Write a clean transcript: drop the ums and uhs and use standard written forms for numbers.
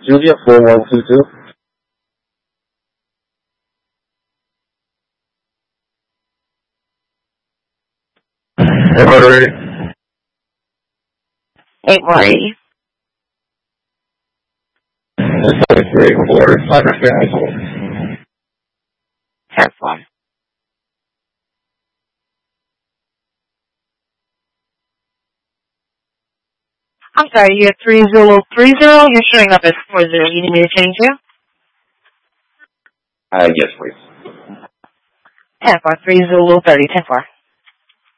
Julia 4122. Order 880. That's 3 4. 10-4. I'm sorry, you have 3030. You're showing up as 40. You need me to change you? Yes, please. 10-4. 3030. 10-4.